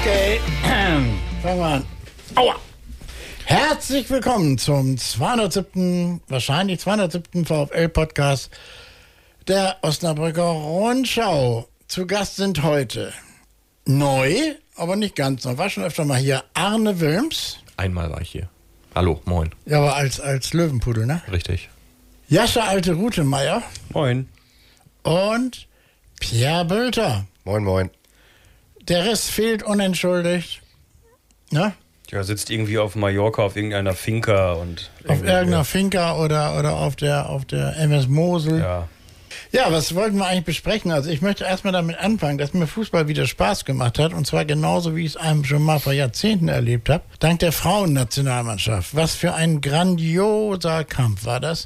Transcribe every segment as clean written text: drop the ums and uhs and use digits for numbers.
Okay, fangen wir an. Aua! Herzlich willkommen zum 207., wahrscheinlich 207. VfL-Podcast der Osnabrücker Rundschau. Zu Gast sind heute neu, aber nicht ganz neu. War schon öfter mal hier Arne Wilms. Einmal war ich hier. Hallo, moin. Ja, aber als Löwenpudel, ne? Richtig. Jascha Alte-Rutemeier. Moin. Und Pierre Bülter. Moin, moin. Der Rest fehlt unentschuldigt. Ne? Ja, sitzt irgendwie auf Mallorca auf irgendeiner Finca und Auf irgendeiner Finca oder auf der MS Mosel. Ja. Ja, was wollten wir eigentlich besprechen? Also ich möchte erstmal damit anfangen, dass mir Fußball wieder Spaß gemacht hat. Und zwar genauso, wie ich es einem schon mal vor Jahrzehnten erlebt habe. Dank der Frauennationalmannschaft. Was für ein grandioser Kampf war das.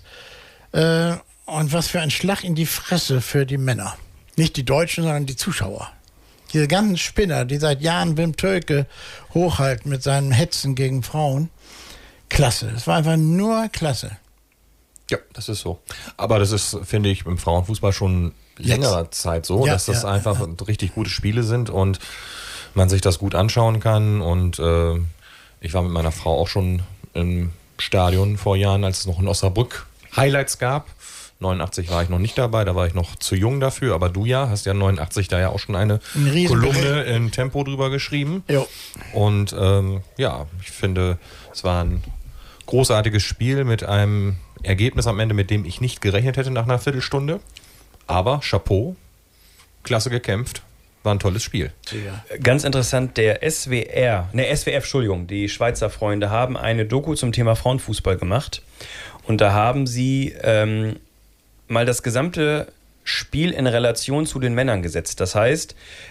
Und was für ein Schlag in die Fresse für die Männer. Nicht die Deutschen, sondern die Zuschauer. Diese ganzen Spinner, die seit Jahren Wim Tölke hochhalten mit seinen Hetzen gegen Frauen. Klasse. Es war einfach nur klasse. Ja, das ist so. Aber das ist, finde ich, im Frauenfußball schon längere Zeit so, dass das einfach richtig gute Spiele sind und man sich das gut anschauen kann. Und ich war mit meiner Frau auch schon im Stadion vor Jahren, als es noch in Osnabrück Highlights gab. 89 war ich noch nicht dabei, da war ich noch zu jung dafür, aber du hast ja 89 da ja auch schon eine Kolumne im Tempo drüber geschrieben. Jo. Und ich finde, es war ein großartiges Spiel mit einem Ergebnis am Ende, mit dem ich nicht gerechnet hätte nach einer Viertelstunde. Aber Chapeau, klasse gekämpft, war ein tolles Spiel. Ja. Ganz interessant, SWF, Entschuldigung, die Schweizer Freunde haben eine Doku zum Thema Frauenfußball gemacht. Und da haben sie mal das gesamte Spiel in Relation zu den Männern gesetzt. Das heißt,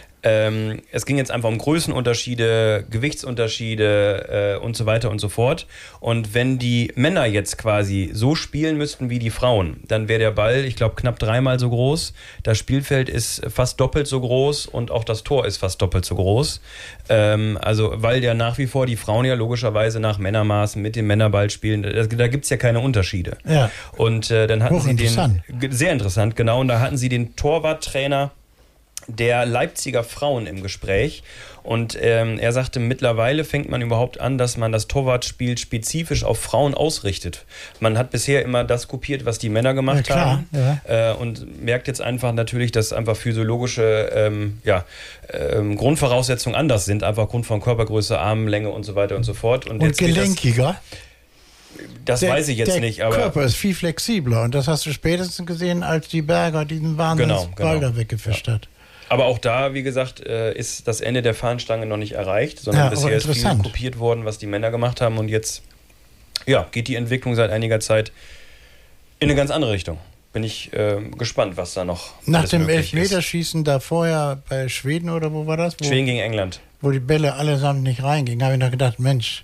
es ging jetzt einfach um Größenunterschiede, Gewichtsunterschiede und so weiter und so fort. Und wenn die Männer jetzt quasi so spielen müssten wie die Frauen, dann wäre der Ball, ich glaube, knapp 3-mal so groß. Das Spielfeld ist fast doppelt so groß und auch das Tor ist fast doppelt so groß. Also, weil ja nach wie vor die Frauen ja logischerweise nach Männermaßen mit dem Männerball spielen. Da gibt es ja keine Unterschiede. Ja. Und dann hatten sie sehr interessant, genau. Und da hatten sie den Torwarttrainer der Leipziger Frauen im Gespräch und er sagte, mittlerweile fängt man überhaupt an, dass man das Torwartspiel spezifisch auf Frauen ausrichtet. Man hat bisher immer das kopiert, was die Männer gemacht haben und merkt jetzt einfach natürlich, dass einfach physiologische Grundvoraussetzungen anders sind, einfach aufgrund von Körpergröße, Armlänge und so weiter und so fort. Und jetzt gelenkiger. Das weiß ich jetzt nicht, aber der Körper ist viel flexibler und das hast du spätestens gesehen, als die Berger diesen Wahnsinnsball da weggefischt hat. Aber auch da, wie gesagt, ist das Ende der Fahnenstange noch nicht erreicht, sondern bisher ist viel kopiert worden, was die Männer gemacht haben. Und jetzt geht die Entwicklung seit einiger Zeit in eine ganz andere Richtung. Bin ich gespannt, was da noch nach dem Elfmeterschießen da vorher bei Schweden oder wo war das? Schweden gegen England. Wo die Bälle allesamt nicht reingingen, habe ich noch gedacht, Mensch,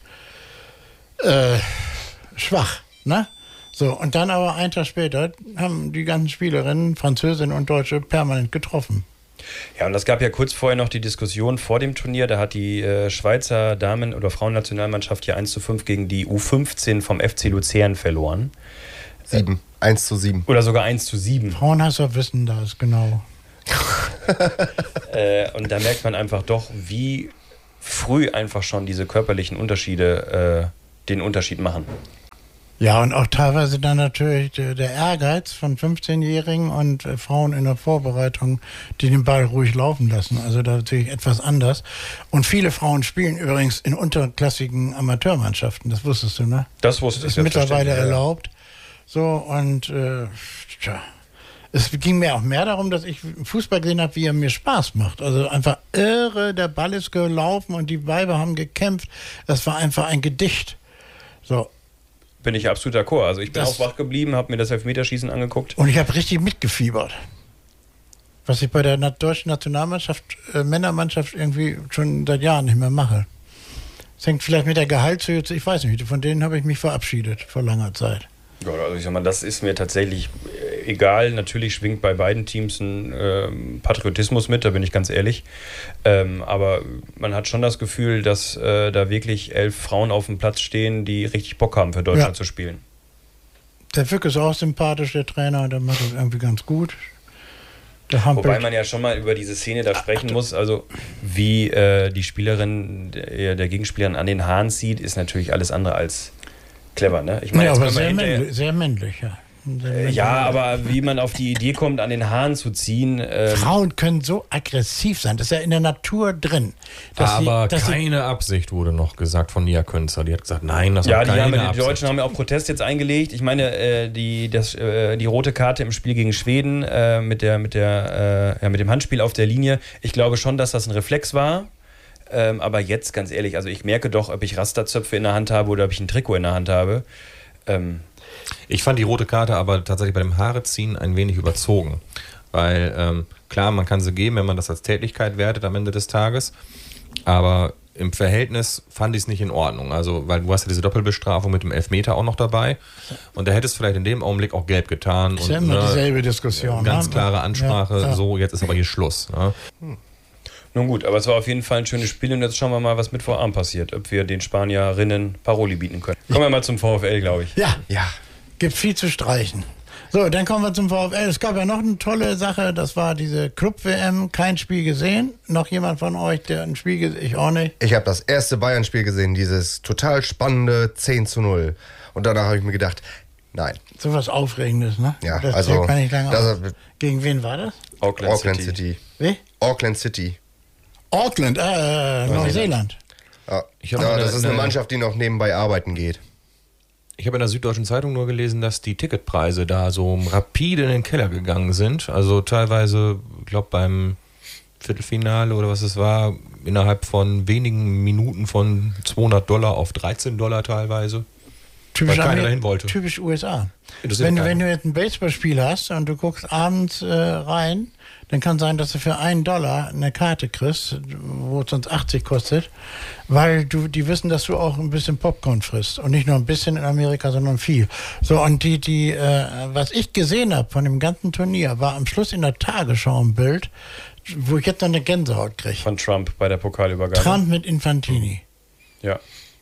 schwach, ne? So, und dann aber einen Tag später haben die ganzen Spielerinnen, Französinnen und Deutsche, permanent getroffen. Ja, und es gab ja kurz vorher noch die Diskussion vor dem Turnier, da hat die Schweizer Damen- oder Frauennationalmannschaft hier 1:5 gegen die U15 vom FC Luzern verloren. 1:7. Oder sogar 1:7. Frauenhasser wissen das, genau. Und da merkt man einfach doch, wie früh einfach schon diese körperlichen Unterschiede den Unterschied machen. Ja, und auch teilweise dann natürlich der Ehrgeiz von 15-Jährigen und Frauen in der Vorbereitung, die den Ball ruhig laufen lassen. Also da natürlich etwas anders. Und viele Frauen spielen übrigens in unterklassigen Amateurmannschaften. Das wusstest du, ne? Das wusste ich. Das ist mittlerweile erlaubt. So, und es ging mir auch mehr darum, dass ich Fußball gesehen habe, wie er mir Spaß macht. Also einfach irre, der Ball ist gelaufen und die Weiber haben gekämpft. Das war einfach ein Gedicht. So. Bin ich absolut d'accord. Also ich bin auch wach geblieben, habe mir das Elfmeterschießen angeguckt. Und ich habe richtig mitgefiebert. Was ich bei der deutschen Nationalmannschaft, Männermannschaft irgendwie schon seit Jahren nicht mehr mache. Das hängt vielleicht mit der Gehaltshöhe, ich weiß nicht, von denen habe ich mich verabschiedet vor langer Zeit. Ja, also ich sag mal, das ist mir tatsächlich egal. Natürlich schwingt bei beiden Teams ein Patriotismus mit, da bin ich ganz ehrlich. Aber man hat schon das Gefühl, dass da wirklich 11 Frauen auf dem Platz stehen, die richtig Bock haben, für Deutschland zu spielen. Der Fück ist auch sympathisch, der Trainer, der macht das irgendwie ganz gut. Wobei man ja schon mal über diese Szene da sprechen muss, also wie die Spielerin der Gegenspielerin an den Haaren zieht, ist natürlich alles andere als clever, ne? Ich meine, ja, aber sehr männlich, ja. Ja, aber wie man auf die Idee kommt, an den Haaren zu ziehen. Frauen können so aggressiv sein, das ist ja in der Natur drin. Aber keine Absicht wurde noch gesagt von Nia Künzer. Die hat gesagt, nein, das war keine Absicht. Die Deutschen haben ja auch Protest jetzt eingelegt. Ich meine, die rote Karte im Spiel gegen Schweden mit dem Handspiel auf der Linie, ich glaube schon, dass das ein Reflex war. Aber jetzt, ganz ehrlich, also ich merke doch, ob ich Rasterzöpfe in der Hand habe oder ob ich ein Trikot in der Hand habe. Ich fand die rote Karte aber tatsächlich bei dem Haareziehen ein wenig überzogen. Weil, klar, man kann sie geben, wenn man das als Tätlichkeit wertet am Ende des Tages. Aber im Verhältnis fand ich es nicht in Ordnung. Also, weil du hast ja diese Doppelbestrafung mit dem Elfmeter auch noch dabei. Und da hätte es vielleicht in dem Augenblick auch gelb getan. Ist ja immer dieselbe Diskussion. Ganz klare Ansprache, ja. So, jetzt ist aber hier Schluss. Ne? Nun gut, aber es war auf jeden Fall ein schönes Spiel und jetzt schauen wir mal, was mit Vorabend passiert. Ob wir den Spanierinnen Paroli bieten können. Kommen wir mal zum VfL, glaube ich. Ja. Gibt viel zu streichen. So, dann kommen wir zum VfL. Es gab ja noch eine tolle Sache, das war diese Club-WM. Kein Spiel gesehen. Noch jemand von euch, der ein Spiel gesehen hat? Ich auch nicht. Ich habe das erste Bayern-Spiel gesehen, dieses total spannende 10:0. Und danach habe ich mir gedacht, nein. So was Aufregendes, ne? Ja, das also... kann ich lange Gegen wen war das? Auckland City. Wie? Auckland City. Auckland, Neuseeland. Ja, das ist eine Mannschaft, die noch nebenbei arbeiten geht. Ich habe in der Süddeutschen Zeitung nur gelesen, dass die Ticketpreise da so rapide in den Keller gegangen sind. Also teilweise, ich glaube beim Viertelfinale oder was es war, innerhalb von wenigen Minuten von $200 auf $13 teilweise. Typisch weil keiner dahin wollte. Typisch USA. Wenn du jetzt ein Baseballspiel hast und du guckst abends rein, dann kann sein, dass du für $1 eine Karte kriegst, wo es sonst 80 kostet, weil die wissen, dass du auch ein bisschen Popcorn frisst. Und nicht nur ein bisschen in Amerika, sondern viel. So, und was ich gesehen habe von dem ganzen Turnier, war am Schluss in der Tagesschau ein Bild, wo ich jetzt noch eine Gänsehaut kriege. Von Trump bei der Pokalübergabe. Trump mit Infantini. Ja.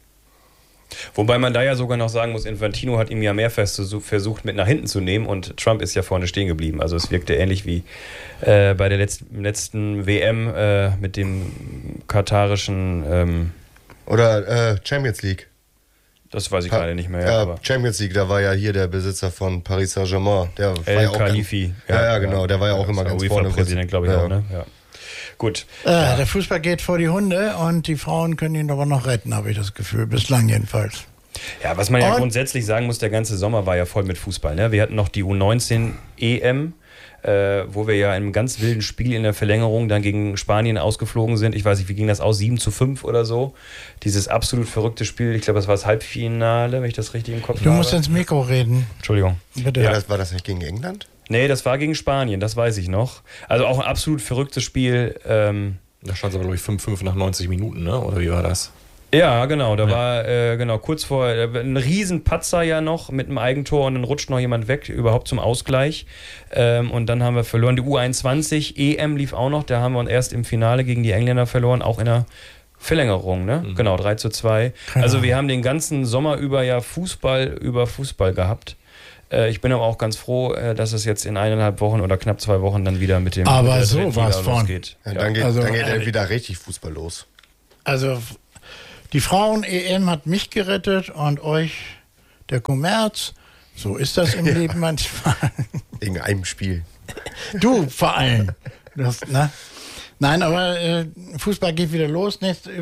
Wobei man da ja sogar noch sagen muss, Infantino hat ihm ja mehr versucht mit nach hinten zu nehmen und Trump ist ja vorne stehen geblieben. Also es wirkte ähnlich wie bei der letzten WM mit dem katarischen... Oder Champions League. Das weiß ich gerade nicht mehr. Ja, aber Champions League, da war ja hier der Besitzer von Paris Saint-Germain. Der war El ja auch Khalifi. Ja, genau. Der war ja auch immer ganz vorne. Präsident, glaube ich auch, ne? Ja. Gut. Der Fußball geht vor die Hunde und die Frauen können ihn aber noch retten, habe ich das Gefühl. Bislang jedenfalls. Ja, was man ja grundsätzlich sagen muss, der ganze Sommer war ja voll mit Fußball. Ne? Wir hatten noch die U19 EM, wo wir ja in einem ganz wilden Spiel in der Verlängerung dann gegen Spanien ausgeflogen sind. Ich weiß nicht, wie ging das aus? 7:5 oder so. Dieses absolut verrückte Spiel. Ich glaube, das war das Halbfinale, wenn ich das richtig im Kopf habe. Du musst ins Mikro reden. Entschuldigung. Bitte. Ja, war das nicht gegen England? Nee, das war gegen Spanien, das weiß ich noch. Also auch ein absolut verrücktes Spiel. Da stand es aber, glaube ich, 5:5 nach 90 Minuten, ne? Oder wie war das? Ja, genau. Da war kurz vor ein Riesenpatzer ja noch mit einem Eigentor und dann rutscht noch jemand weg, überhaupt zum Ausgleich. Und dann haben wir verloren. Die U21 EM lief auch noch. Da haben wir uns erst im Finale gegen die Engländer verloren, auch in der Verlängerung, ne? Mhm. Genau, 3:2. Also wir haben den ganzen Sommer über ja Fußball über Fußball gehabt. Ich bin aber auch ganz froh, dass es jetzt in 1,5 Wochen oder knapp 2 Wochen dann wieder mit dem aber so war es losgeht. Ja, dann geht wieder richtig Fußball los. Also die Frauen-EM hat mich gerettet und euch der Kommerz. So ist das im Leben manchmal. Wegen einem Spiel. Du vor allem. Ne? Nein, aber Fußball geht wieder los. Nächste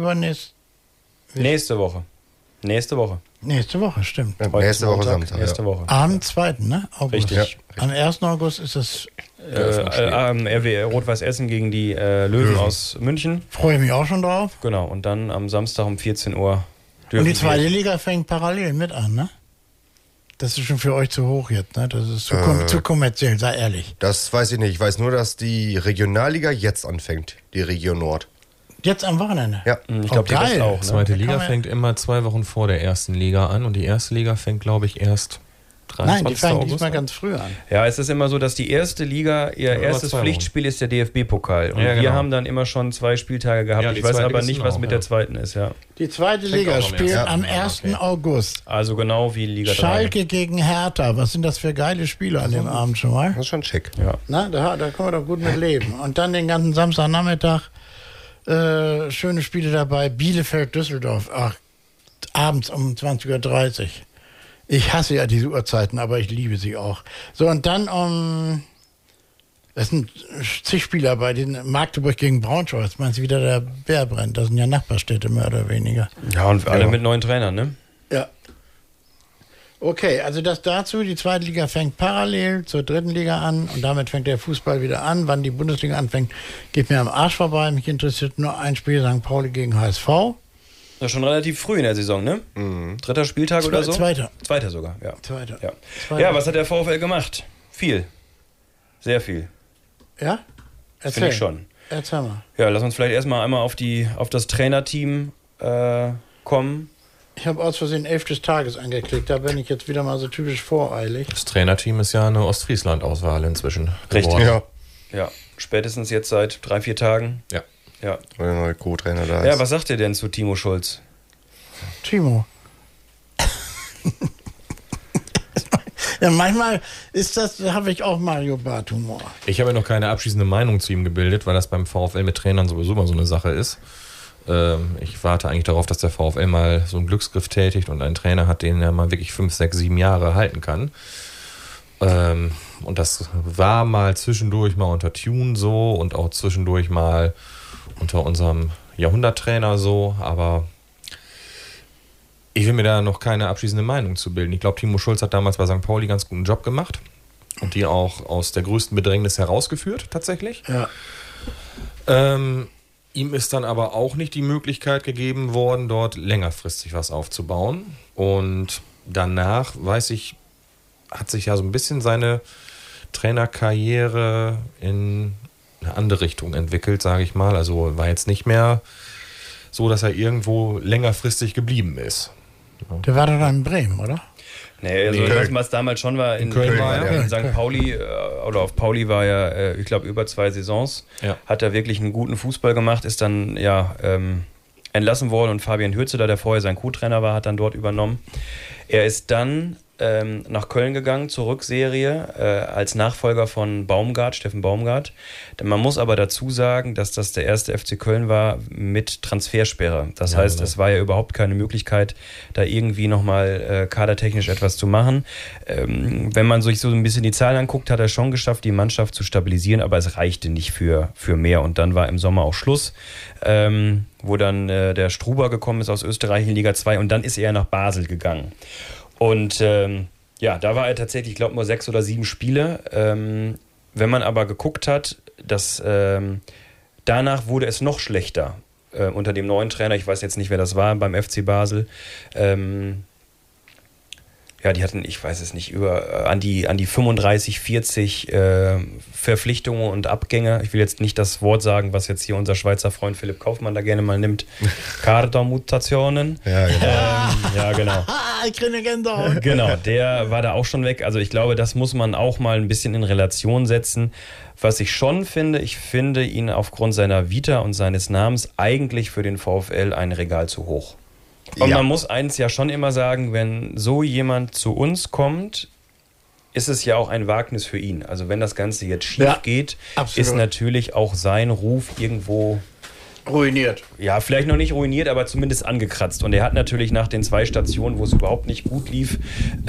Woche. Nächste Woche, stimmt. Ja, nächste Woche Samstag. Nächste Woche. Am 2. Ne? August. Richtig. Ja. Am 1. August ist es RW Rot-Weiß Essen gegen die Löwen aus München. Freue ich mich auch schon drauf. Genau, und dann am Samstag um 14 Uhr. Und die zweite Liga fängt parallel mit an, ne? Das ist schon für euch zu hoch jetzt, ne? Das ist zu kommerziell, sei ehrlich. Das weiß ich nicht. Ich weiß nur, dass die Regionalliga jetzt anfängt, die Region Nord. Jetzt am Wochenende? Ja. Ich glaube, die West auch. Ne? Die zweite Liga fängt immer 2 Wochen vor der ersten Liga an und die erste Liga fängt, glaube ich, erst Nein, die fangen diesmal ganz früh an. Ja, es ist immer so, dass die erste Liga, ihr erstes Pflichtspiel ist der DFB-Pokal. Und wir haben dann immer schon 2 Spieltage gehabt. Ja, ich weiß aber nicht, was mit der zweiten ist. Ja. Die zweite Liga spielt am 1. August. Also genau wie Liga 3. Schalke gegen Hertha. Was sind das für geile Spiele an dem Abend schon mal? Das ist schon schick. Ja. Na, da können wir doch gut mit leben. Und dann den ganzen Samstagnachmittag schöne Spiele dabei. Bielefeld-Düsseldorf. Ach, abends um 20:30 Uhr. Ich hasse ja diese Uhrzeiten, aber ich liebe sie auch. So, und dann das sind zig Spieler bei den Magdeburg gegen Braunschweig. Jetzt meinst du wieder, der Bär brennt. Das sind ja Nachbarstädte, mehr oder weniger. Ja, und alle mit neuen Trainern, ne? Ja. Okay, also das dazu. Die zweite Liga fängt parallel zur dritten Liga an und damit fängt der Fußball wieder an. Wann die Bundesliga anfängt, geht mir am Arsch vorbei. Mich interessiert nur ein Spiel, St. Pauli gegen HSV. Das ist schon relativ früh in der Saison, ne? 3. Spieltag oder so? Zweiter sogar, ja. Zweiter. Ja, was hat der VfL gemacht? Viel. Sehr viel. Ja? Erzähl. Finde ich schon. Erzähl mal. Ja, lass uns vielleicht erstmal einmal auf das Trainerteam kommen. Ich habe aus Versehen 11 des Tages angeklickt. Da bin ich jetzt wieder mal so typisch voreilig. Das Trainerteam ist ja eine Ostfriesland-Auswahl inzwischen. Richtig. geworden. Ja, spätestens jetzt seit 3-4 Tagen. Ja. Ja. Weil der neue Co-Trainer da ist. Ja, was sagt ihr denn zu Timo Schulz? Timo. Ja, manchmal habe ich auch Mario Barth-Humor. Ich habe ja noch keine abschließende Meinung zu ihm gebildet, weil das beim VfL mit Trainern sowieso mal so eine Sache ist. Ich warte eigentlich darauf, dass der VfL mal so einen Glücksgriff tätigt und einen Trainer hat, den er mal wirklich 5, 6, 7 Jahre halten kann. Und das war mal zwischendurch mal unter Tune so und auch zwischendurch mal unter unserem Jahrhunderttrainer so, aber ich will mir da noch keine abschließende Meinung zu bilden. Ich glaube, Timo Schulz hat damals bei St. Pauli ganz guten Job gemacht und die auch aus der größten Bedrängnis herausgeführt, tatsächlich. Ja. Ihm ist dann aber auch nicht die Möglichkeit gegeben worden, dort längerfristig was aufzubauen. Und danach, weiß ich, hat sich ja so ein bisschen seine Trainerkarriere in eine andere Richtung entwickelt, sage ich mal. Also war jetzt nicht mehr so, dass er irgendwo längerfristig geblieben ist. Der war doch dann in Bremen, oder? Nee, also was damals schon war, in Köln war er. In St. Pauli oder auf Pauli war er, ich glaube, über 2 Saisons. Ja. Hat er wirklich einen guten Fußball gemacht, ist dann entlassen worden und Fabian Hürzeler, der vorher sein Co-Trainer war, hat dann dort übernommen. Er ist dann nach Köln gegangen, zur Rückserie, als Nachfolger von Baumgart, Steffen Baumgart. Man muss aber dazu sagen, dass das der erste FC Köln war mit Transfersperre. Das heißt, es war ja überhaupt keine Möglichkeit, da irgendwie nochmal kadertechnisch etwas zu machen. Wenn man sich so ein bisschen die Zahlen anguckt, hat er schon geschafft, die Mannschaft zu stabilisieren, aber es reichte nicht für mehr. Und dann war im Sommer auch Schluss, wo dann der Struber gekommen ist aus Österreich in Liga 2 und dann ist er nach Basel gegangen. Und da war er tatsächlich, ich glaube, nur 6 oder 7 Spiele. Wenn man aber geguckt hat, dass danach wurde es noch schlechter unter dem neuen Trainer. Ich weiß jetzt nicht, wer das war beim FC Basel. Die hatten, ich weiß es nicht, an die 35, 40 Verpflichtungen und Abgänge. Ich will jetzt nicht das Wort sagen, was jetzt hier unser Schweizer Freund Philipp Kaufmann da gerne mal nimmt. Kadermutationen. Ja, genau. Ja, genau. Ich kriege eine Gänsehaut. Genau, der war da auch schon weg. Also ich glaube, das muss man auch mal ein bisschen in Relation setzen. Was ich schon finde, ich finde ihn aufgrund seiner Vita und seines Namens eigentlich für den VfL ein Regal zu hoch. Und man muss eins ja schon immer sagen, wenn so jemand zu uns kommt, ist es ja auch ein Wagnis für ihn. Also wenn das Ganze jetzt schief geht, ist natürlich auch sein Ruf irgendwo ruiniert. Ja, vielleicht noch nicht ruiniert, aber zumindest angekratzt. Und er hat natürlich nach den 2 Stationen, wo es überhaupt nicht gut lief,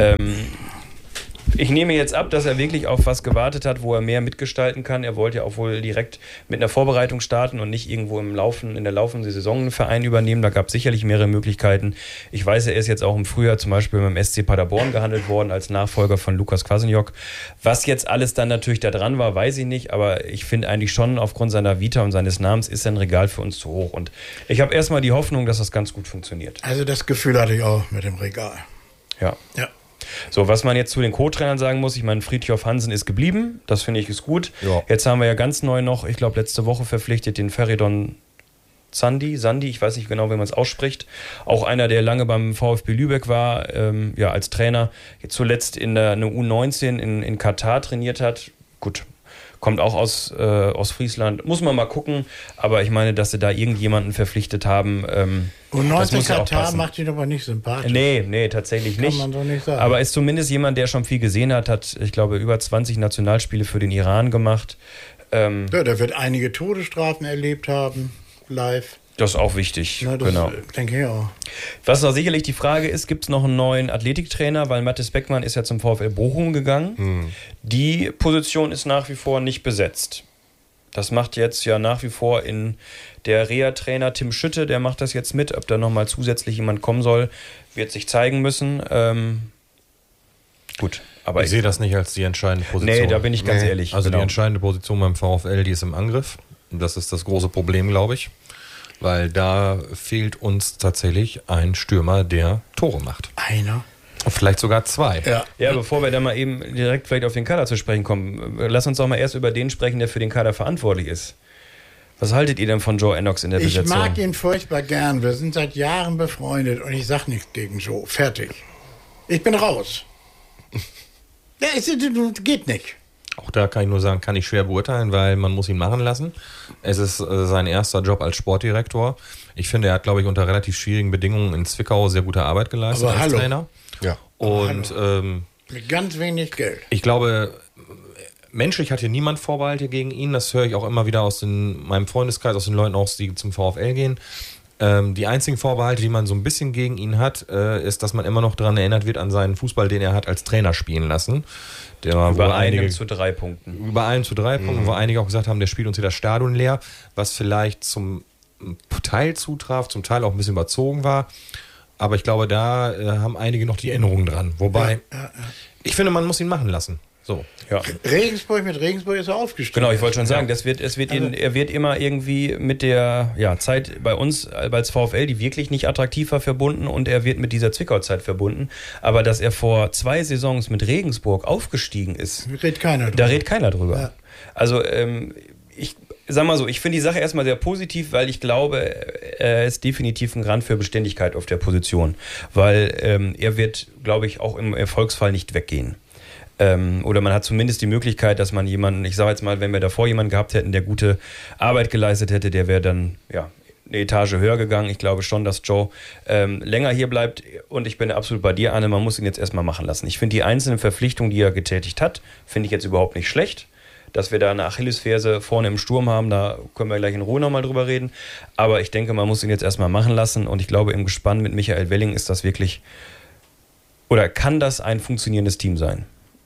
ich nehme jetzt ab, dass er wirklich auf was gewartet hat, wo er mehr mitgestalten kann. Er wollte ja auch wohl direkt mit einer Vorbereitung starten und nicht irgendwo in der laufenden Saison einen Verein übernehmen. Da gab es sicherlich mehrere Möglichkeiten. Ich weiß, er ist jetzt auch im Frühjahr zum Beispiel beim SC Paderborn gehandelt worden als Nachfolger von Lukas Kwasniok. Was jetzt alles dann natürlich da dran war, weiß ich nicht. Aber ich finde eigentlich schon, aufgrund seiner Vita und seines Namens ist sein Regal für uns zu hoch. Und ich habe erstmal die Hoffnung, dass das ganz gut funktioniert. Also das Gefühl hatte ich auch mit dem Regal. Ja. So, was man jetzt zu den Co-Trainern sagen muss, ich meine, Fridtjof Hansen ist geblieben, das finde ich ist gut. Ja. Jetzt haben wir ja ganz neu noch, ich glaube letzte Woche verpflichtet, den Feridun Sandi, ich weiß nicht genau, wie man es ausspricht. Auch einer, der lange beim VfB Lübeck war, als Trainer. Jetzt zuletzt in der U19 in Katar trainiert hat. Gut, kommt auch aus Friesland. Muss man mal gucken. Aber ich meine, dass sie da irgendjemanden verpflichtet haben. U19 Katar macht ihn aber nicht sympathisch. Nee, tatsächlich nicht. Kann man so nicht sagen. Aber ist zumindest jemand, der schon viel gesehen hat, ich glaube, über 20 Nationalspiele für den Iran gemacht. Ja, der wird einige Todesstrafen erlebt haben. Live. Das ist auch wichtig, das genau. Denke ich auch. Was noch sicherlich die Frage ist, gibt es noch einen neuen Athletiktrainer, weil Mathis Beckmann ist ja zum VfL Bochum gegangen. Die Position ist nach wie vor nicht besetzt. Das macht jetzt ja nach wie vor der Reha-Trainer Tim Schütte, der macht das jetzt mit. Ob da nochmal zusätzlich jemand kommen soll, wird sich zeigen müssen. Gut. Aber ich sehe das nicht als die entscheidende Position. Nee, da bin ich ganz ehrlich. Also die entscheidende Position beim VfL, die ist im Angriff. Das ist das große Problem, glaube ich. Weil da fehlt uns tatsächlich ein Stürmer, der Tore macht. Einer? Vielleicht sogar zwei. Ja, bevor wir dann mal eben direkt vielleicht auf den Kader zu sprechen kommen, lass uns doch mal erst über den sprechen, der für den Kader verantwortlich ist. Was haltet ihr denn von Joe Ennox in der Besetzung? Ich mag ihn furchtbar gern. Wir sind seit Jahren befreundet und ich sag nichts gegen Joe. Fertig. Ich bin raus. Ja, geht nicht. Auch da kann ich nur sagen, kann ich schwer beurteilen, weil man muss ihn machen lassen. Es ist sein erster Job als Sportdirektor. Ich finde, er hat, glaube ich, unter relativ schwierigen Bedingungen in Zwickau sehr gute Arbeit geleistet als Trainer. Ja. Und mit ganz wenig Geld. Ich glaube, menschlich hat hier niemand Vorbehalte gegen ihn. Das höre ich auch immer wieder aus meinem Freundeskreis, aus den Leuten auch, die zum VfL gehen. Die einzigen Vorbehalte, die man so ein bisschen gegen ihn hat, ist, dass man immer noch daran erinnert wird an seinen Fußball, den er hat als Trainer spielen lassen. Über 1:3 Punkten. Über 1:3 Punkten, wo einige auch gesagt haben, der spielt uns hier das Stadion leer, was vielleicht zum Teil zutraf, zum Teil auch ein bisschen überzogen war. Aber ich glaube, da haben einige noch die Erinnerungen dran. Wobei, ich finde, man muss ihn machen lassen. So. Ja. Mit Regensburg ist er aufgestiegen. Genau, ich wollte schon sagen, er wird immer irgendwie mit der Zeit bei uns als VfL, die wirklich nicht attraktiv war, verbunden und er wird mit dieser Zwickau-Zeit verbunden. Aber dass er vor 2 Saisons mit Regensburg aufgestiegen ist, da redet keiner drüber. Ja. Also ich sag mal so, ich finde die Sache erstmal sehr positiv, weil ich glaube, er ist definitiv ein Garant für Beständigkeit auf der Position. Weil er wird, glaube ich, auch im Erfolgsfall nicht weggehen. Oder man hat zumindest die Möglichkeit, dass man jemanden, ich sage jetzt mal, wenn wir davor jemanden gehabt hätten, der gute Arbeit geleistet hätte, der wäre dann eine Etage höher gegangen. Ich glaube schon, dass Joe länger hier bleibt und ich bin absolut bei dir, Anne, man muss ihn jetzt erstmal machen lassen. Ich finde die einzelnen Verpflichtungen, die er getätigt hat, finde ich jetzt überhaupt nicht schlecht. Dass wir da eine Achillesferse vorne im Sturm haben, da können wir gleich in Ruhe nochmal drüber reden. Aber ich denke, man muss ihn jetzt erstmal machen lassen und ich glaube, im Gespann mit Michael Welling ist das wirklich, oder kann das ein funktionierendes Team sein?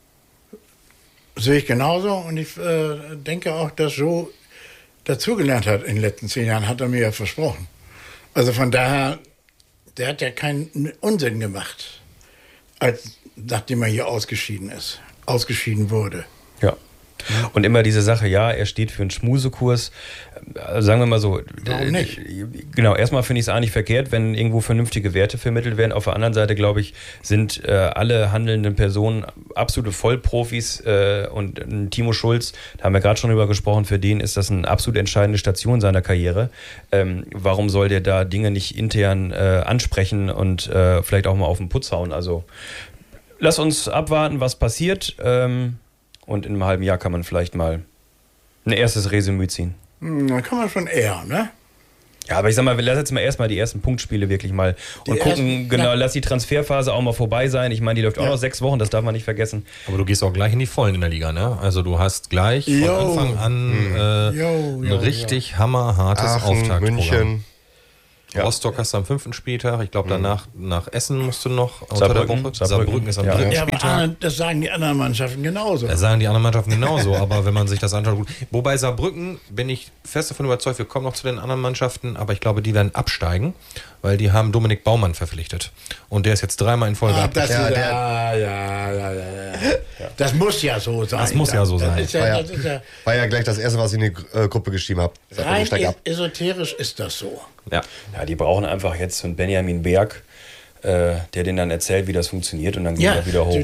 Sehe ich genauso und ich denke auch, dass Joe dazugelernt hat in den letzten 10 Jahren, hat er mir ja versprochen. Also von daher, der hat ja keinen Unsinn gemacht, nachdem er hier ausgeschieden wurde. Ja. Und immer diese Sache, er steht für einen Schmusekurs. Sagen wir mal so. Warum nicht? Genau, erstmal finde ich es eigentlich verkehrt, wenn irgendwo vernünftige Werte vermittelt werden. Auf der anderen Seite, glaube ich, sind alle handelnden Personen absolute Vollprofis. Und Timo Schulz, da haben wir gerade schon drüber gesprochen, für den ist das eine absolut entscheidende Station seiner Karriere. Warum soll der da Dinge nicht intern ansprechen und vielleicht auch mal auf den Putz hauen? Also lass uns abwarten, was passiert. Und in einem halben Jahr kann man vielleicht mal ein erstes Resümee ziehen. Dann kann man schon eher, ne? Ja, aber ich sag mal, wir lassen jetzt mal erstmal die ersten Punktspiele wirklich mal und gucken, lass die Transferphase auch mal vorbei sein. Ich meine, die läuft auch noch 6 Wochen, das darf man nicht vergessen. Aber du gehst auch gleich in die Vollen in der Liga, ne? Also du hast gleich von Anfang an ein richtig hammerhartes Auftaktprogramm. München. Ja. Rostock hast du am 5. Spieltag. Ich glaube, danach nach Essen musst du noch unter der Woche. Saarbrücken ist am 3. Spieltag. Aber das sagen die anderen Mannschaften genauso. Das sagen die anderen Mannschaften genauso, aber wenn man sich das anschaut, gut. Wobei Saarbrücken, bin ich fest davon überzeugt, wir kommen noch zu den anderen Mannschaften, aber ich glaube, die werden absteigen, weil die haben Dominik Baumann verpflichtet. Und der ist jetzt 3-mal in Folge abgestiegen. Das muss ja so sein. Das muss ja so sein. War ja gleich das Erste, was ich in die Gruppe geschrieben habe. Rein esoterisch ist das so. Ja, die brauchen einfach jetzt so einen Benjamin Berg, der denen dann erzählt, wie das funktioniert und dann geht er wieder hoch.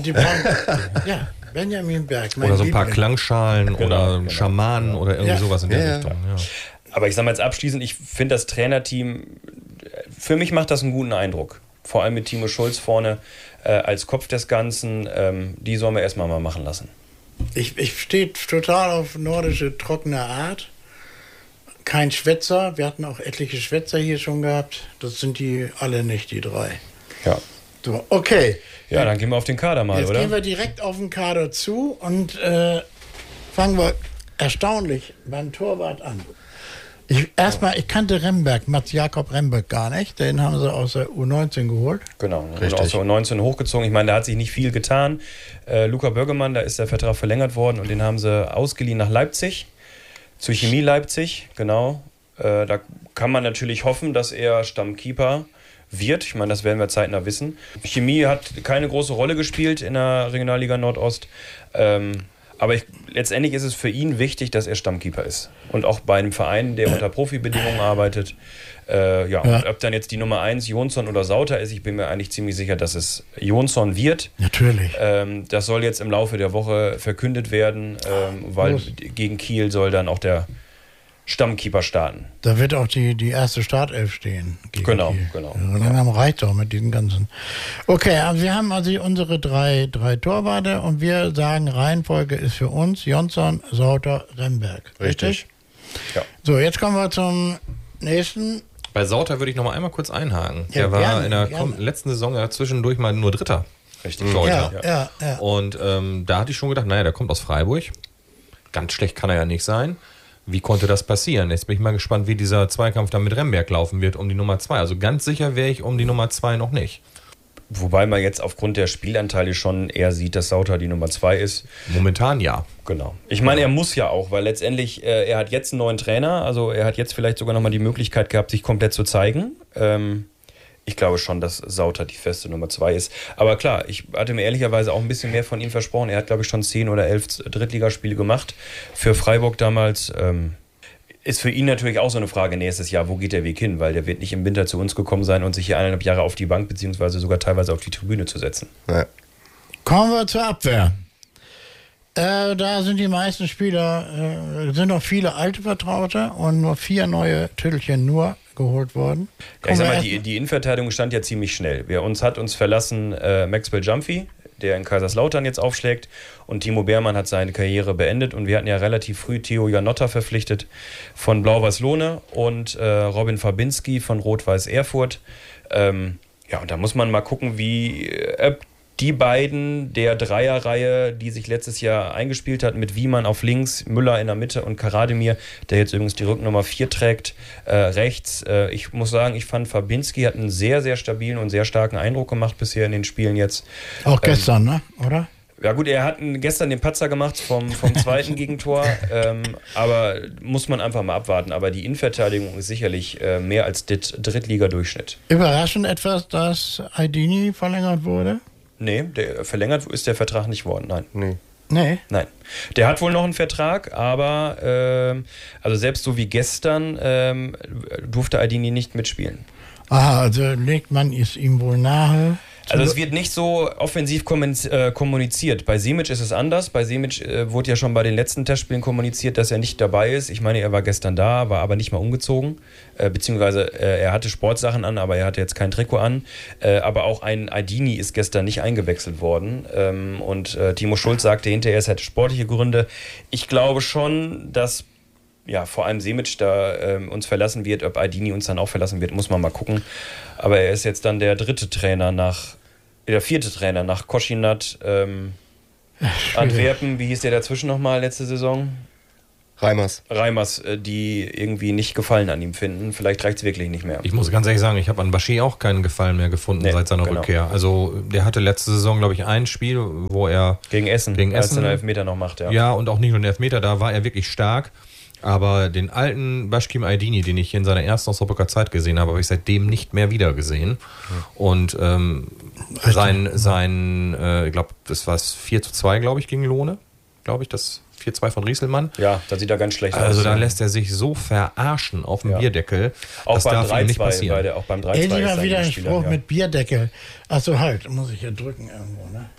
Benjamin Berg. Oder so ein paar Klangschalen oder Schamanen oder irgendwie sowas in der Richtung. Ja. Aber ich sage mal jetzt abschließend, ich finde das Trainerteam, für mich macht das einen guten Eindruck. Vor allem mit Timo Schulz vorne als Kopf des Ganzen. Die sollen wir erstmal mal machen lassen. Ich stehe total auf nordische, trockene Art. Kein Schwätzer. Wir hatten auch etliche Schwätzer hier schon gehabt. Das sind die alle nicht, die 3. Ja. So, okay. Ja, dann gehen wir auf den Kader mal, Jetzt oder? gehen wir direkt auf den Kader zu und fangen wir erstaunlich beim Torwart an. Ich kannte Remberg, Mats Jakob Remberg gar nicht. Den haben sie aus der U19 geholt. Genau, und aus der U19 hochgezogen. Ich meine, da hat sich nicht viel getan. Luca Bürgemann, da ist der Vertrag verlängert worden und den haben sie ausgeliehen nach Leipzig, zu Chemie Leipzig, genau. Da kann man natürlich hoffen, dass er Stammkeeper wird. Ich meine, das werden wir zeitnah wissen. Chemie hat keine große Rolle gespielt in der Regionalliga Nordost. Aber letztendlich ist es für ihn wichtig, dass er Stammkeeper ist. Und auch bei einem Verein, der unter Profibedingungen arbeitet. Und ob dann jetzt die Nummer 1 Jonsson oder Sauter ist, ich bin mir eigentlich ziemlich sicher, dass es Jonsson wird. Natürlich. Das soll jetzt im Laufe der Woche verkündet werden, weil gegen Kiel soll dann auch der Stammkeeper starten. Da wird auch die erste Startelf stehen. Genau. Und dann reicht doch mit diesen ganzen. Okay, also wir haben also unsere drei Torwarte und wir sagen, Reihenfolge ist für uns Jonsson, Sauter, Remberg. Richtig? Ja. So, jetzt kommen wir zum nächsten. Bei Sauter würde ich noch mal einmal kurz einhaken. Ja, der war gerne, in der gerne. letzten Saison ja zwischendurch mal nur Dritter. Richtig. Sauter. Ja. Und da hatte ich schon gedacht, naja, der kommt aus Freiburg. Ganz schlecht kann er ja nicht sein. Wie konnte das passieren? Jetzt bin ich mal gespannt, wie dieser Zweikampf dann mit Remberg laufen wird um die Nummer 2. Also ganz sicher wäre ich um die Nummer 2 noch nicht. Wobei man jetzt aufgrund der Spielanteile schon eher sieht, dass Sauter die Nummer 2 ist. Momentan ja. Genau. Ich meine, er muss ja auch, weil letztendlich, er hat jetzt einen neuen Trainer, also er hat jetzt vielleicht sogar nochmal die Möglichkeit gehabt, sich komplett zu zeigen. Ich glaube schon, dass Sauter die feste Nummer 2 ist. Aber klar, ich hatte mir ehrlicherweise auch ein bisschen mehr von ihm versprochen. Er hat, glaube ich, schon 10 oder 11 Drittligaspiele gemacht für Freiburg damals. Ist für ihn natürlich auch so eine Frage nächstes Jahr, wo geht der Weg hin? Weil der wird nicht im Winter zu uns gekommen sein und sich hier 1,5 Jahre auf die Bank beziehungsweise sogar teilweise auf die Tribüne zu setzen. Ja. Kommen wir zur Abwehr. Da sind die meisten Spieler, sind noch viele alte Vertraute und nur 4 neue Tüttelchen nur geholt worden. Ja, ich sag mal, die Innenverteidigung stand ja ziemlich schnell. Hat uns verlassen Maxwell Jumphy, der in Kaiserslautern jetzt aufschlägt, und Timo Beermann hat seine Karriere beendet und wir hatten ja relativ früh Theo Janotta verpflichtet von Blau-Weiß Lohne und Robin Fabinski von Rot-Weiß Erfurt. Und da muss man mal gucken, wie die beiden der Dreierreihe, die sich letztes Jahr eingespielt hat, mit Wiemann auf links, Müller in der Mitte und Karademir, der jetzt übrigens die Rücknummer 4 trägt, rechts. Ich muss sagen, ich fand, Fabinski hat einen sehr, sehr stabilen und sehr starken Eindruck gemacht bisher in den Spielen jetzt. Auch gestern, ne? Oder? Ja gut, er hat gestern den Patzer gemacht vom zweiten Gegentor, aber muss man einfach mal abwarten. Aber die Innenverteidigung ist sicherlich mehr als Drittliga-Durchschnitt. Überraschend etwas, dass Aidini verlängert wurde? Nee, verlängert ist der Vertrag nicht worden, nein. Nee. Nein. Der hat wohl noch einen Vertrag, aber also selbst so wie gestern durfte Aidini nicht mitspielen. Aha, also legt man es ihm wohl nahe. Also es wird nicht so offensiv kommuniziert. Bei Simic ist es anders. Bei Simic wurde ja schon bei den letzten Testspielen kommuniziert, dass er nicht dabei ist. Ich meine, er war gestern da, war aber nicht mal umgezogen. Beziehungsweise er hatte Sportsachen an, aber er hatte jetzt kein Trikot an. Aber auch ein Aidini ist gestern nicht eingewechselt worden. Und Timo Schulz sagte hinterher, es hätte sportliche Gründe. Ich glaube schon, dass vor allem Simic da uns verlassen wird. Ob Aidini uns dann auch verlassen wird, muss man mal gucken. Aber er ist jetzt dann der vierte Trainer nach Koschinat, Antwerpen. Wie hieß der dazwischen nochmal letzte Saison? Reimers, die irgendwie nicht Gefallen an ihm finden. Vielleicht reicht es wirklich nicht mehr. Ich muss ganz ehrlich sagen, ich habe an Bashir auch keinen Gefallen mehr gefunden seit seiner Rückkehr. Also der hatte letzte Saison, glaube ich, ein Spiel, wo er gegen Essen als er einen Elfmeter noch macht. Ja, und auch nicht nur den Elfmeter, da war er wirklich stark. Aber den alten Bashkim Aidini, den ich hier in seiner ersten Osnabrücker Zeit gesehen habe ich seitdem nicht mehr wieder gesehen. Und ich glaube, das war es 4:2, glaube ich, gegen Lohne. Glaube ich, das 4:2 von Rieselmann. Ja, da sieht er ganz schlecht aus. Also da lässt er sich so verarschen auf dem Bierdeckel. Auch das beim darf ihm nicht 3:2, passieren. auch beim 3:2 war ist wieder ein Spieler, Spruch mit Bierdeckel. Achso, halt, muss ich ja drücken irgendwo, ne?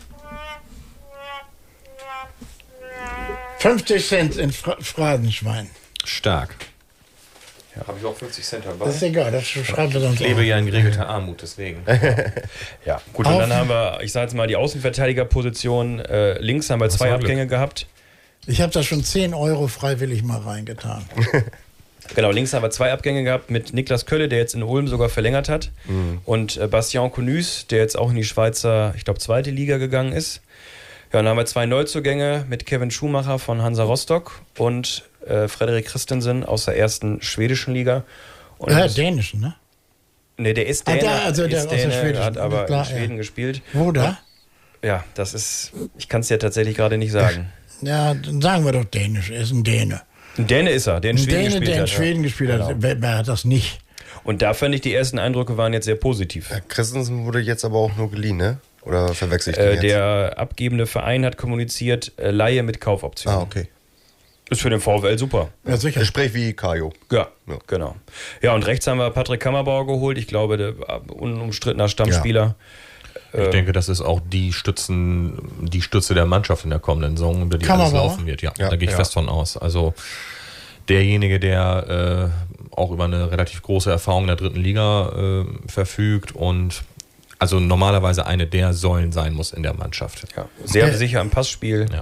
50 Cent in Phrasenschwein. Stark. Ja, habe ich auch 50 Cent dabei. Das ist egal, das schreiben wir sonst Ich lebe auch. ja in geregelter Armut, deswegen. Ja, gut, und dann haben wir, ich sage jetzt mal, die Außenverteidigerposition. Links haben wir 2 Abgänge gehabt. Ich habe da schon 10 Euro freiwillig mal reingetan. Genau, links haben wir 2 Abgänge gehabt mit Niklas Kölle, der jetzt in Ulm sogar verlängert hat. Und Bastien Connus, der jetzt auch in die Schweizer, ich glaube, 2. Liga gegangen ist. Ja, und dann haben wir 2 Neuzugänge mit Kevin Schumacher von Hansa Rostock und Frederik Christensen aus der 1. schwedischen Liga. Und Dänischen, ne? Ne, der ist Däne, der aus der schwedischen, hat aber klar, in Schweden gespielt. Wo da? Ja, das ist, ich kann es dir tatsächlich gerade nicht sagen. Ja, dann sagen wir doch Dänisch, er ist ein Däne. Ein Däne ist er, der in Ein Schweden Däne, gespielt der in hat. Schweden gespielt hat. Wer hat das nicht? Und da fand ich, die ersten Eindrücke waren jetzt sehr positiv. Christensen wurde jetzt aber auch nur geliehen, ne? Oder verwechsel ich den jetzt? Der abgebende Verein hat kommuniziert, Leihe mit Kaufoption. Ah, okay. Ist für den VfL super. Ja, sicher. Gespräch wie Kajo. Ja, Ja. genau. Ja, und rechts haben wir Patrick Kammerbauer geholt. Ich glaube, der unumstrittener Stammspieler. Ich denke, das ist auch die Stütze der Mannschaft in der kommenden Saison, über die alles laufen wird. Ja, da gehe ich fest von aus. Also derjenige, der auch über eine relativ große Erfahrung in der 3. Liga verfügt und also normalerweise eine der Säulen sein muss in der Mannschaft. Ja, sehr sicher im Passspiel. Ja.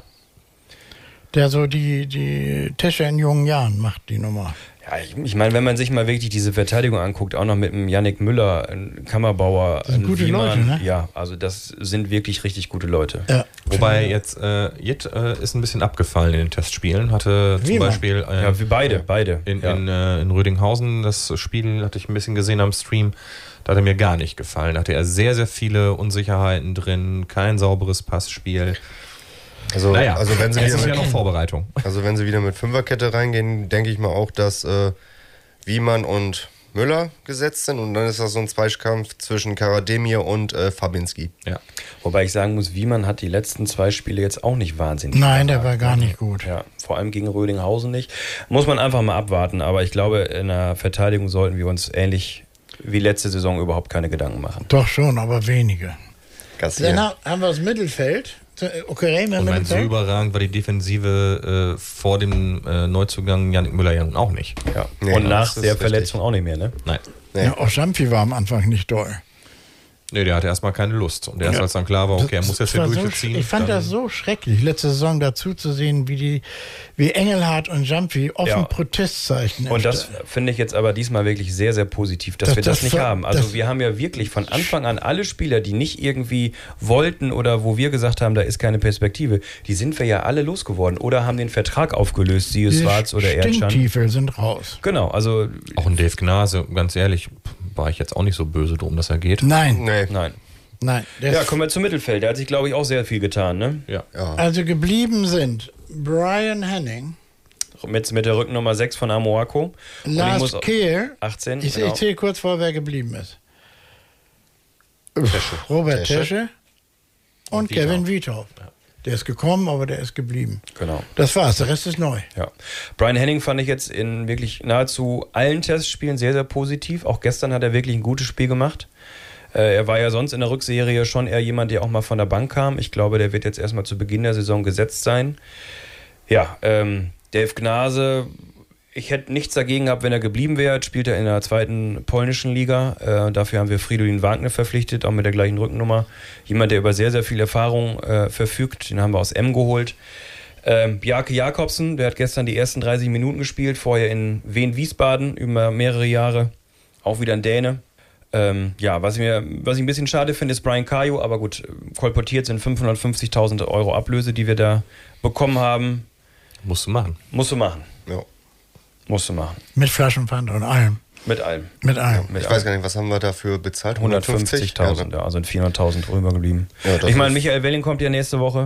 Der so die Tesche in jungen Jahren macht, die Nummer. Ja, ich meine, wenn man sich mal wirklich diese Verteidigung anguckt, auch noch mit einem Yannick Müller, ein Kammerbauer, Das sind ein gute Wiemann, Leute, ne? Ja, also das sind wirklich richtig gute Leute. Ja. Wobei jetzt Jett ist ein bisschen abgefallen in den Testspielen. Hatte zum Wiemann? Beispiel Ja, wie beide. in Rödinghausen, das Spiel hatte ich ein bisschen gesehen am Stream, da hat er mir gar nicht gefallen. Da hatte er sehr, sehr viele Unsicherheiten drin, kein sauberes Passspiel. Also wenn sie es wieder ist mit, ja noch Vorbereitung. also wenn sie wieder mit Fünferkette reingehen, denke ich mal auch, dass Wiemann und Müller gesetzt sind und dann ist das so ein Zweikampf zwischen Karademir und Fabinski. Ja. Wobei ich sagen muss, Wiemann hat die letzten 2 Spiele jetzt auch nicht wahnsinnig. Nein, der war gar nicht gut. Ja, vor allem gegen Rödinghausen nicht. Muss man einfach mal abwarten, aber ich glaube, in der Verteidigung sollten wir uns ähnlich wie letzte Saison überhaupt keine Gedanken machen. Doch schon, aber wenige. Kassieren. Dann haben wir das Mittelfeld. Okay, im Und mein, so Mittelfeld. überragend war die Defensive vor dem Neuzugang Yannick Müller ja nun auch nicht. Ja. Nee, und nach das ist der richtig. Verletzung auch nicht mehr, ne? Nein. Nee. Ja, auch Schampi war am Anfang nicht doll. Nee, der hatte erstmal keine Lust. Und erst als dann klar war, okay, er muss jetzt Das hier war durchziehen. ich fand das so schrecklich, letzte Saison dazu zu sehen, wie Engelhardt und Jampi offen Ja. Protestzeichen. Und das finde ich jetzt aber diesmal wirklich sehr, sehr positiv, dass wir das nicht haben. Also wir haben ja wirklich von Anfang an alle Spieler, die nicht irgendwie wollten oder wo wir gesagt haben, da ist keine Perspektive, die sind wir ja alle losgeworden oder haben den Vertrag aufgelöst, siehe Schwarz oder Erdschan. Stinktiefel sind raus. Genau, also Auch ein Dave Gnase, ganz ehrlich, war ich jetzt auch nicht so böse drum, dass er geht. Nein, Nee. nein. nein. Ja, kommen wir zum Mittelfeld. Der hat sich, glaube ich, auch sehr viel getan, ne? Ja. Also geblieben sind Brian Henning, Mit der Rückennummer 6 von Amoako. Und ich Lars muss Kehl. 18. Ich genau. zähle kurz vor, wer geblieben ist. Robert Tesche und Wiethoff. Kevin Wiethoff. Der ist gekommen, aber der ist geblieben. Genau. Das war's, der Rest ist neu. Ja. Brian Henning fand ich jetzt in wirklich nahezu allen Testspielen sehr, sehr positiv. Auch gestern hat er wirklich ein gutes Spiel gemacht. Er war ja sonst in der Rückserie schon eher jemand, der auch mal von der Bank kam. Ich glaube, der wird jetzt erstmal zu Beginn der Saison gesetzt sein. Ja, Dave Gnase, ich hätte nichts dagegen gehabt, wenn er geblieben wäre. Jetzt spielt er in der 2. polnischen Liga. Dafür haben wir Fridolin Wagner verpflichtet, auch mit der gleichen Rückennummer. Jemand, der über sehr, sehr viel Erfahrung verfügt. Den haben wir aus M geholt. Bjarke Jakobsen, der hat gestern die ersten 30 Minuten gespielt, vorher in Wien-Wiesbaden über mehrere Jahre. Auch wieder ein Däne. Ja, was ich ein bisschen schade finde, ist Brian Kajo, aber gut, kolportiert sind 550.000 Euro Ablöse, die wir da bekommen haben. Musst du machen. Musst du machen. Ja. Musst du machen. Mit Flaschenpfand und allem. Mit allem. Mit allem. Ich weiß gar nicht, was haben wir dafür bezahlt? 150.000, ne? ja, also sind 400.000 drüber geblieben. Ja, das Ich meine, ist- Michael Welling kommt ja nächste Woche.